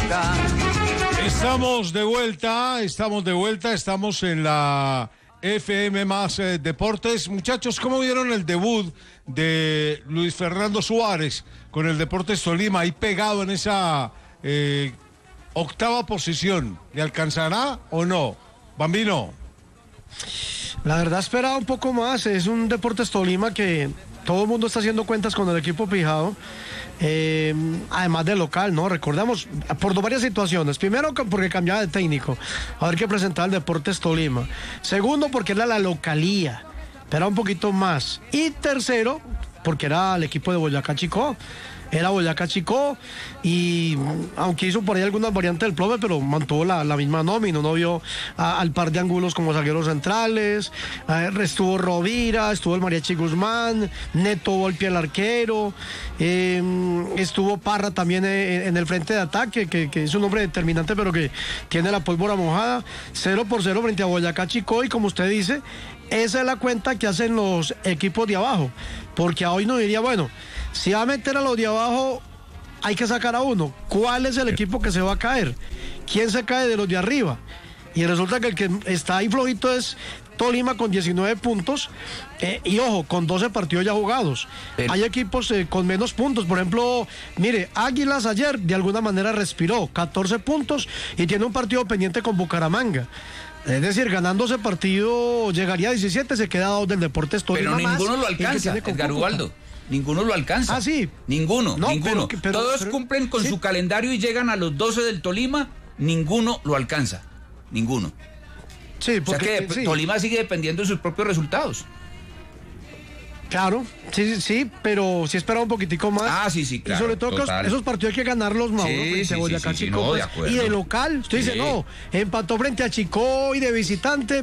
está. Estamos de vuelta, estamos en la FM más Deportes. Muchachos, ¿cómo vieron el debut de Luis Fernando Suárez con el Deportes Tolima ahí pegado en esa octava posición? ¿Le alcanzará o no? Bambino. La verdad esperaba un poco más. Es un Deportes Tolima que todo el mundo está haciendo cuentas con el equipo fijado. Además de local, ¿no? Recordemos, por varias situaciones. Primero, porque cambiaba de técnico, a ver qué presentaba el Deportes Tolima. Segundo, porque era la localía, pero un poquito más. Y tercero, porque era el equipo de Boyacá Chicó. Era Boyacá Chicó, y aunque hizo por ahí algunas variantes del profe, pero mantuvo la misma nómina. No vio al par de ángulos como zagueros centrales. Estuvo Rovira, estuvo el Mariachi Guzmán, Neto Volpi el arquero, estuvo Parra también en el frente de ataque, que es un hombre determinante, pero que tiene la pólvora mojada. 0-0 frente a Boyacá Chicó, y como usted dice, esa es la cuenta que hacen los equipos de abajo, porque a hoy no diría, bueno, si va a meter a los de abajo, hay que sacar a uno. ¿Cuál es el equipo que se va a caer? ¿Quién se cae de los de arriba? Y resulta que el que está ahí flojito es Tolima con 19 puntos, y ojo, con 12 partidos ya jugados. Hay equipos con menos puntos. Por ejemplo, mire, Águilas ayer de alguna manera respiró, 14 puntos, y tiene un partido pendiente con Bucaramanga. Es decir, ganando ese partido llegaría a 17, se queda a 2 del Deportes Tolima. Pero ninguno lo alcanza, Edgar Ubaldo. Ninguno lo alcanza. Ah, sí. Ninguno. Todos cumplen con su calendario y llegan a los 12 del Tolima. Ninguno lo alcanza. Ninguno. Sí, porque, o sea que Tolima sigue dependiendo de sus propios resultados. Claro, sí, pero sí espera un poquitico más. Ah, sí, claro. Y sobre todo que esos partidos hay que ganarlos, Mauro, frente a Boyacá Chicó. No, pues, y de local, usted dice, no, empató frente a Chicó, y de visitante,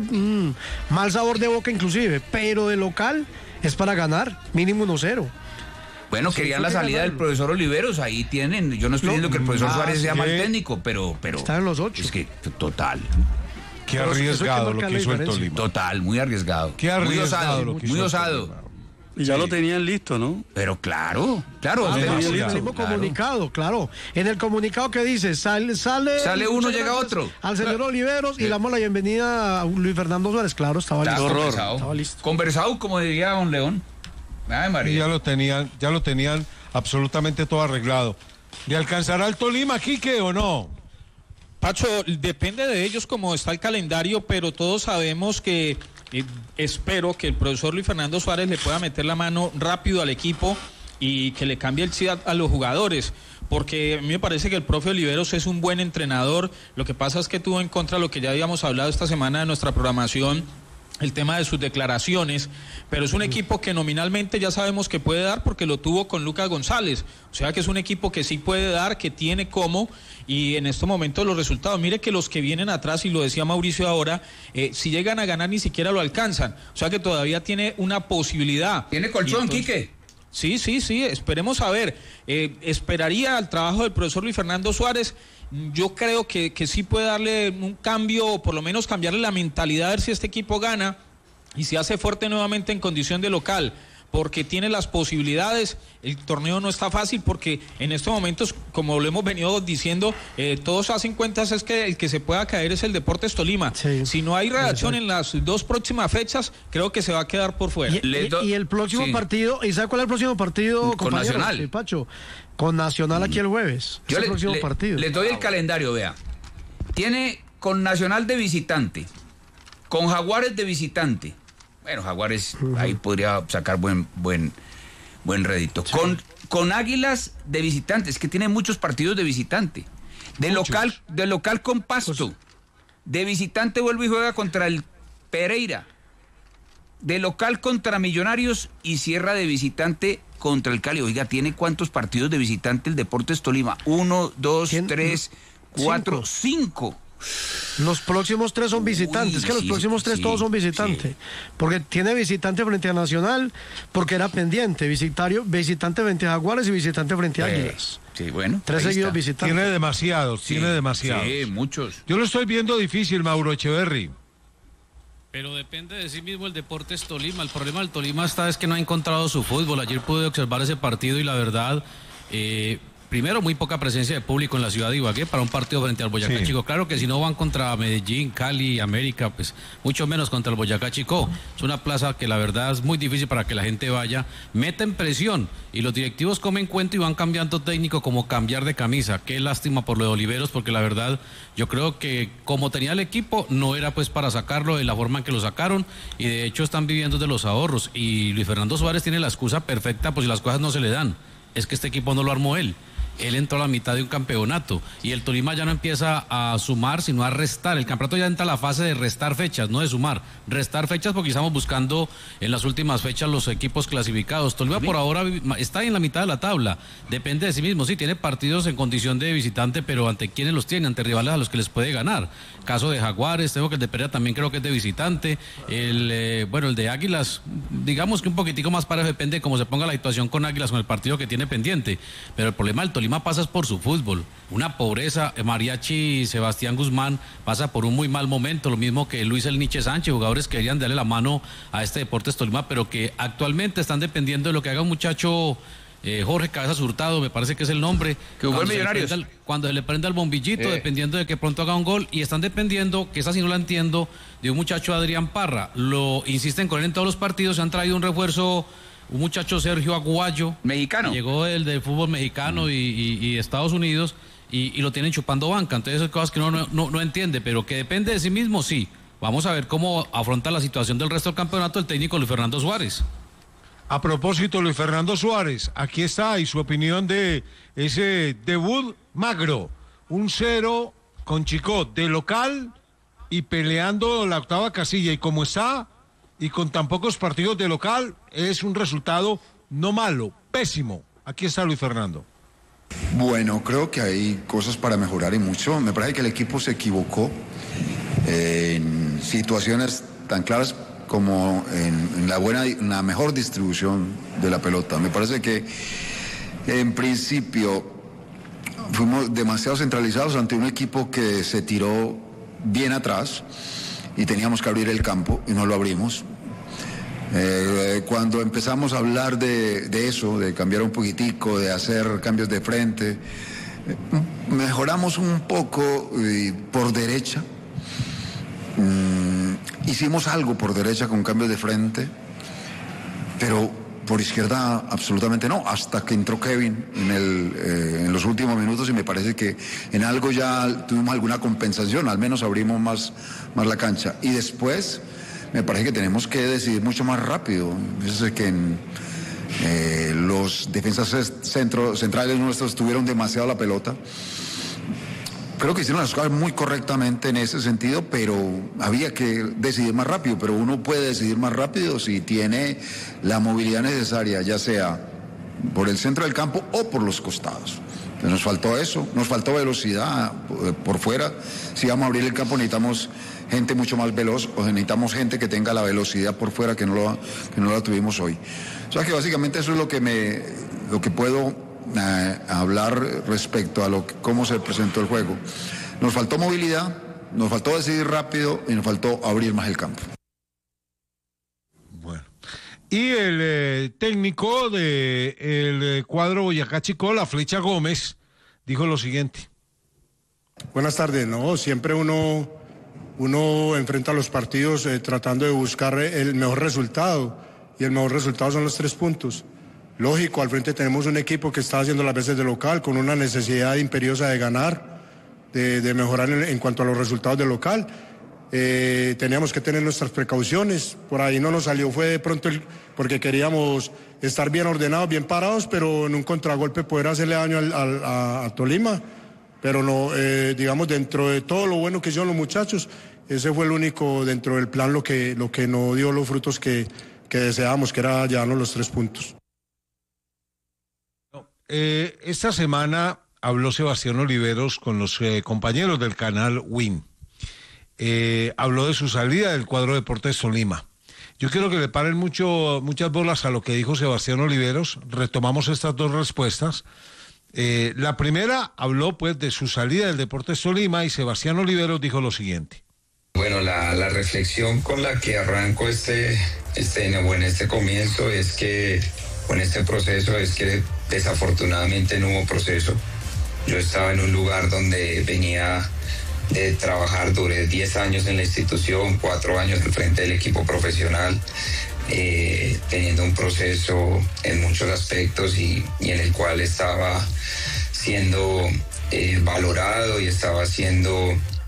mal sabor de boca inclusive, pero de local es para ganar, mínimo 1-0. Bueno, querían la salida del profesor Oliveros, ahí tienen. Yo no estoy diciendo que el profesor Suárez sea mal técnico, pero está en los 8. Es que, total. Qué arriesgado lo que hizo el Tolima. Total, muy arriesgado. Qué arriesgado muy osado. Y ya lo tenían listo, ¿no? Pero claro. En el mismo comunicado, claro. En el comunicado que dice, sale uno, llega otro. Al señor Oliveros, y le damos la bienvenida a Luis Fernando Suárez. Claro, estaba listo. Conversado, como diría don León. Ay, María. Y ya lo tenían absolutamente todo arreglado. ¿Le alcanzará el Tolima, Quique, o no? Pacho, depende de ellos cómo está el calendario, pero todos sabemos que espero que el profesor Luis Fernando Suárez le pueda meter la mano rápido al equipo y que le cambie el chip a los jugadores, porque a mí me parece que el profe Oliveros es un buen entrenador. Lo que pasa es que tuvo en contra lo que ya habíamos hablado esta semana de nuestra programación, el tema de sus declaraciones, pero es un equipo que nominalmente ya sabemos que puede dar, porque lo tuvo con Lucas González, o sea que es un equipo que sí puede dar, que tiene cómo, y en estos momentos los resultados, mire que los que vienen atrás, y lo decía Mauricio ahora, si llegan a ganar ni siquiera lo alcanzan, o sea que todavía tiene una posibilidad. ¿Tiene colchón, Quique? Sí, esperemos a ver. Esperaría al trabajo del profesor Luis Fernando Suárez. Yo creo que sí puede darle un cambio, o por lo menos cambiarle la mentalidad, a ver si este equipo gana y se hace fuerte nuevamente en condición de local, porque tiene las posibilidades. El torneo no está fácil, porque en estos momentos, como lo hemos venido diciendo, todos hacen cuentas, es que el que se pueda caer es el Deportes Tolima. Sí. Si no hay redacción en las 2 próximas fechas, creo que se va a quedar por fuera. Y el próximo partido, ¿y sabe cuál es el próximo partido, con Nacional? Pacho, con Nacional aquí el jueves. Yo le doy el calendario, vea. Tiene con Nacional de visitante, con Jaguares de visitante. Bueno, Jaguares ahí podría sacar buen rédito. Sí. Con Águilas de visitante, es que tiene muchos partidos de visitante. De local con Pasto. De visitante vuelve y juega contra el Pereira. De local contra Millonarios, y cierra de visitante contra el Cali. Oiga, ¿tiene cuántos partidos de visitante el Deportes Tolima? 1, 2, 3, 4, 5. Los próximos 3 son visitantes. Los próximos 3 todos son visitantes. Porque tiene visitante frente a Nacional, porque era pendiente. Visitante frente a Jaguares y visitante frente a Águilas. Sí, bueno. 3 seguidos visitantes. Tiene demasiados. Sí, muchos. Yo lo estoy viendo difícil, Mauro Echeverri. Pero depende de sí mismo el Deportes Tolima. El problema del Tolima es que no ha encontrado su fútbol. Ayer pude observar ese partido y la verdad, Primero, muy poca presencia de público en la ciudad de Ibagué para un partido frente al Boyacá Sí. Chico. Claro que si no van contra Medellín, Cali, América, pues mucho menos contra el Boyacá Chico. Es una plaza que la verdad es muy difícil para que la gente vaya. Meten presión y los directivos comen cuento y van cambiando técnico como cambiar de camisa. Qué lástima por lo de Oliveros, porque la verdad yo creo que como tenía el equipo no era pues para sacarlo de la forma en que lo sacaron, y de hecho están viviendo de los ahorros, y Luis Fernando Suárez tiene la excusa perfecta pues si las cosas no se le dan. Es que este equipo no lo armó él. Él entró a la mitad de un campeonato y el Tolima ya no empieza a sumar, sino a restar. El campeonato ya entra a la fase de restar fechas, no de sumar. Restar fechas porque estamos buscando en las últimas fechas los equipos clasificados. Tolima por ahora está en la mitad de la tabla. Depende de sí mismo. Sí, tiene partidos en condición de visitante, pero ¿ante quiénes los tiene? Ante rivales a los que les puede ganar. Caso de Jaguares, tengo que el de Pereira también creo que es de visitante. El de Águilas, digamos que un poquitico más parejo, depende de cómo se ponga la situación con Águilas, con el partido que tiene pendiente. Pero el problema del Tolima pasa por su fútbol, una pobreza. Mariachi Sebastián Guzmán pasa por un muy mal momento, lo mismo que Luis El Niche Sánchez, jugadores que querían darle la mano a este Deportes Tolima, pero que actualmente están dependiendo de lo que haga un muchacho, Jorge Cabezas Hurtado, me parece que es el nombre, que jugó en Millonarios, cuando se le prenda el bombillito, dependiendo de que pronto haga un gol, y están dependiendo, que esa sí no la entiendo, de un muchacho Adrián Parra. Lo insisten con él en todos los partidos, se han traído un refuerzo, un muchacho Sergio Aguayo, mexicano, llegó del fútbol mexicano y Estados Unidos, y lo tienen chupando banca. Entonces, son cosas que uno no entiende, pero que depende de sí mismo, sí. Vamos a ver cómo afronta la situación del resto del campeonato el técnico Luis Fernando Suárez. A propósito, Luis Fernando Suárez, aquí está, y su opinión de ese debut magro, 1-0 con Chico de local y peleando la octava casilla, y como está, y con tan pocos partidos de local, es un resultado no malo, pésimo. Aquí está Luis Fernando. Bueno, creo que hay cosas para mejorar y mucho. Me parece que el equipo se equivocó en situaciones tan claras como en la mejor distribución de la pelota. Me parece que en principio fuimos demasiado centralizados ante un equipo que se tiró bien atrás y teníamos que abrir el campo y no lo abrimos. Cuando empezamos a hablar de eso, de cambiar un poquitico, de hacer cambios de frente, mejoramos un poco por derecha. Hicimos algo por derecha con cambios de frente, pero por izquierda absolutamente no, hasta que entró Kevin en los últimos minutos, y me parece que en algo ya tuvimos alguna compensación, al menos abrimos más la cancha. Y después me parece que tenemos que decidir mucho más rápido. Fíjese que los defensas centrales nuestros tuvieron demasiado la pelota. Creo que hicieron las cosas muy correctamente en ese sentido, pero había que decidir más rápido. Pero uno puede decidir más rápido si tiene la movilidad necesaria, ya sea por el centro del campo o por los costados. Entonces nos faltó eso, nos faltó velocidad por fuera. Si vamos a abrir el campo necesitamos gente mucho más veloz, o necesitamos gente que tenga la velocidad por fuera que no la tuvimos hoy. O sea que básicamente eso es lo que puedo hablar respecto a cómo se presentó el juego. Nos faltó movilidad, nos faltó decidir rápido y nos faltó abrir más el campo. Bueno, y el técnico del cuadro Boyacá Chico, la Flecha Gómez, dijo lo siguiente. Buenas tardes. No, siempre uno enfrenta los partidos tratando de buscar el mejor resultado, y el mejor resultado son los 3 puntos. Lógico, al frente tenemos un equipo que está haciendo las veces de local, con una necesidad imperiosa de ganar, de mejorar en cuanto a los resultados de local. Teníamos que tener nuestras precauciones, por ahí no nos salió, fue de pronto porque queríamos estar bien ordenados, bien parados, pero en un contragolpe poder hacerle daño a Tolima. Pero no, digamos, dentro de todo lo bueno que hicieron los muchachos, ese fue el único dentro del plan lo que no dio los frutos que deseábamos, que era llevarnos los 3 puntos. Esta semana habló Sebastián Oliveros con los compañeros del canal WIN. Habló de su salida del cuadro Deportes Tolima. Yo quiero que le paren muchas bolas a lo que dijo Sebastián Oliveros. Retomamos estas 2 respuestas. La primera habló pues de su salida del Deportes Tolima, y Sebastián Oliveros dijo lo siguiente. Bueno, la reflexión con la que arranco este comienzo es que con este proceso es que desafortunadamente no hubo proceso. Yo estaba en un lugar donde venía de trabajar, duré 10 años en la institución, 4 años al frente del equipo profesional, teniendo un proceso en muchos aspectos y en el cual estaba siendo valorado y estaba haciendo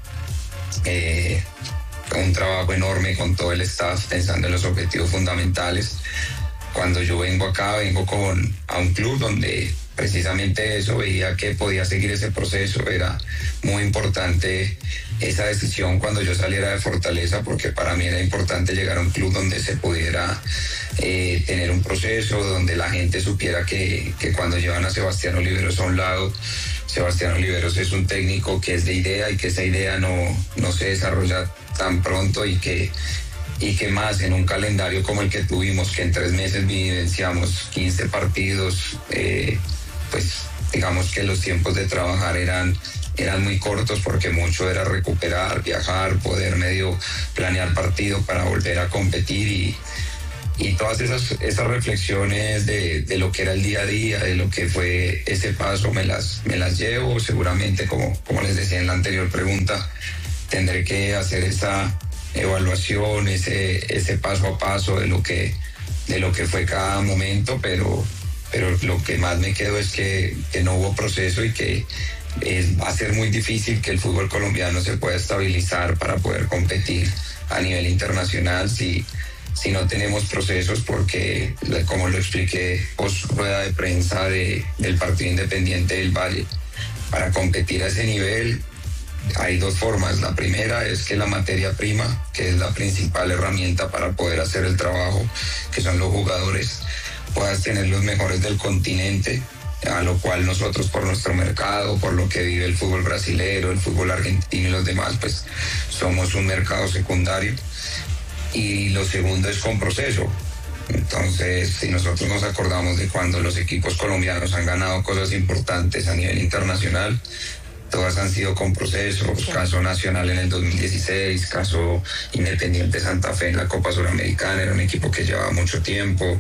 un trabajo enorme con todo el staff pensando en los objetivos fundamentales. Cuando yo vengo acá, vengo a un club donde precisamente eso, veía que podía seguir ese proceso. Era muy importante esa decisión cuando yo saliera de Fortaleza, porque para mí era importante llegar a un club donde se pudiera tener un proceso, donde la gente supiera que cuando llevan a Sebastián Oliveros a un lado, Sebastián Oliveros es un técnico que es de idea y que esa idea no se desarrolla tan pronto y que más en un calendario como el que tuvimos, que en 3 meses vivenciamos 15 partidos, pues digamos que los tiempos de trabajar eran muy cortos porque mucho era recuperar, viajar, poder medio planear partido para volver a competir y todas esas reflexiones de lo que era el día a día, de lo que fue ese paso, me las llevo. Seguramente, como les decía en la anterior pregunta, tendré que hacer esa evaluación, ese paso a paso de lo que fue cada momento, pero lo que más me quedo es que no hubo proceso y que va a ser muy difícil que el fútbol colombiano se pueda estabilizar para poder competir a nivel internacional si no tenemos procesos, porque como lo expliqué post rueda de prensa del partido Independiente del Valle, para competir a ese nivel hay 2 formas. La primera es que la materia prima, que es la principal herramienta para poder hacer el trabajo, que son los jugadores, puedas tener los mejores del continente, a lo cual nosotros, por nuestro mercado, por lo que vive el fútbol brasilero, el fútbol argentino y los demás, pues somos un mercado secundario. Y lo segundo es con proceso. Entonces, si nosotros nos acordamos de cuando los equipos colombianos han ganado cosas importantes a nivel internacional, todas han sido con procesos. Caso Nacional en el 2016, caso Independiente Santa Fe en la Copa Suramericana, era un equipo que llevaba mucho tiempo.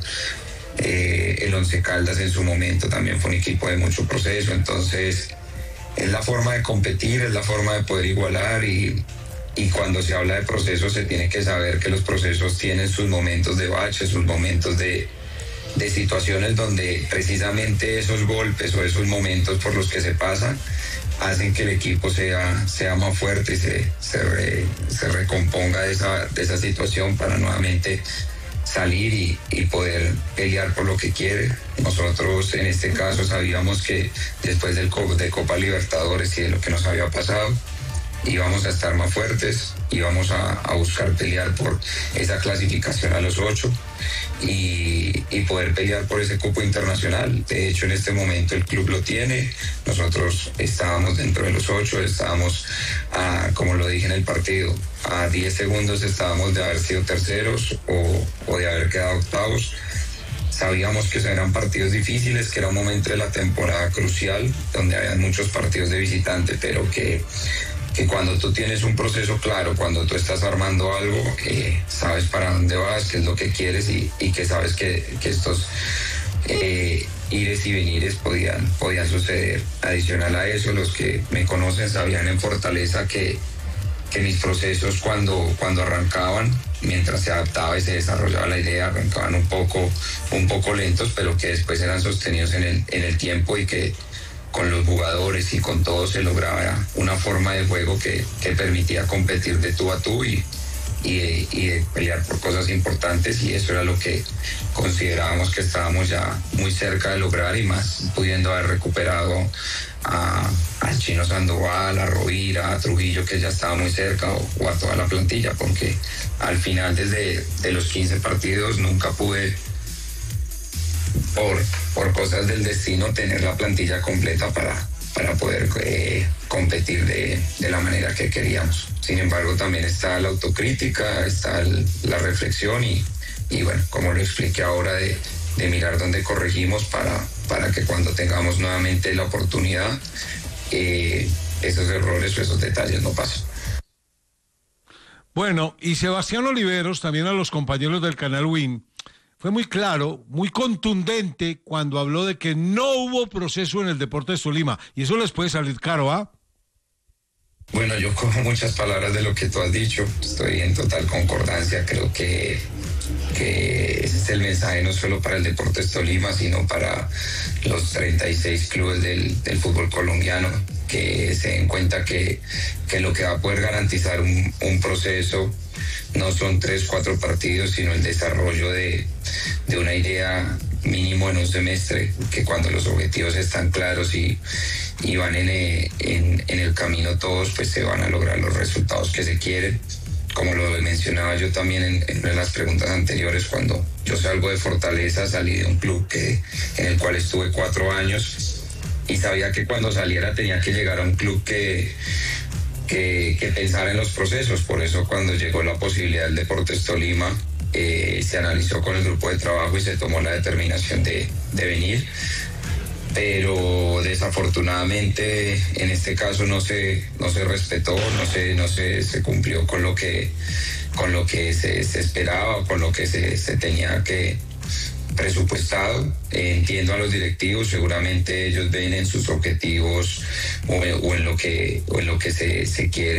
El Once Caldas en su momento también fue un equipo de mucho proceso. Entonces, es la forma de competir, es la forma de poder igualar y cuando se habla de procesos se tiene que saber que los procesos tienen sus momentos de bache, sus momentos de situaciones donde precisamente esos golpes o esos momentos por los que se pasan hacen que el equipo sea más fuerte y se recomponga de esa situación para nuevamente salir y poder pelear por lo que quiere. Nosotros en este caso sabíamos que después de Copa Libertadores y de lo que nos había pasado, íbamos a estar más fuertes, íbamos a buscar pelear por esa clasificación a los 8 y poder pelear por ese cupo internacional. De hecho, en este momento el club lo tiene. Nosotros estábamos dentro de los 8, estábamos, como lo dije en el partido, a 10 segundos estábamos de haber sido terceros o de haber quedado octavos. Sabíamos que eran partidos difíciles, que era un momento de la temporada crucial, donde había muchos partidos de visitante, pero que cuando tú tienes un proceso claro, cuando tú estás armando algo, sabes para dónde vas, qué es lo que quieres y que sabes que estos ires y venires podían suceder. Adicional a eso, los que me conocen sabían en Fortaleza que mis procesos cuando arrancaban, mientras se adaptaba y se desarrollaba la idea, arrancaban un poco lentos, pero que después eran sostenidos en el tiempo y que con los jugadores y con todo se lograba una forma de juego que permitía competir de tú a tú y de pelear por cosas importantes, y eso era lo que considerábamos que estábamos ya muy cerca de lograr, y más pudiendo haber recuperado al Chino Sandoval, a Rovira, a Trujillo, que ya estaba muy cerca, o a toda la plantilla, porque al final desde los 15 partidos nunca pude, por cosas del destino, tener la plantilla completa para poder competir de la manera que queríamos. Sin embargo, también está la autocrítica, está la reflexión y bueno, como lo expliqué ahora, de mirar dónde corregimos para que cuando tengamos nuevamente la oportunidad, esos errores o esos detalles no pasen. Bueno, y Sebastián Oliveros, también a los compañeros del Canal Win, fue muy claro, muy contundente cuando habló de que no hubo proceso en el Deportes Tolima. Y eso les puede salir caro, ¿ah? Bueno, yo cojo muchas palabras de lo que tú has dicho. Estoy en total concordancia. Creo que ese es el mensaje no solo para el Deportes Tolima, sino para los 36 clubes del fútbol colombiano, que se den cuenta que lo que va a poder garantizar un proceso no son 3-4 partidos, sino el desarrollo de una idea mínimo en un semestre, que cuando los objetivos están claros y van en el camino todos, pues se van a lograr los resultados que se quieren. Como lo mencionaba yo también en una de las preguntas anteriores, cuando yo salgo de Fortaleza, salí de un club en el cual estuve 4 años y sabía que cuando saliera tenía que llegar a un club que pensara en los procesos. Por eso cuando llegó la posibilidad del Deportes Tolima, se analizó con el grupo de trabajo y se tomó la determinación de venir. Pero desafortunadamente en este caso no se respetó, no se cumplió con lo que se esperaba, con lo que se tenía que presupuestado. Entiendo a los directivos, seguramente ellos ven en sus objetivos o en lo que se quiere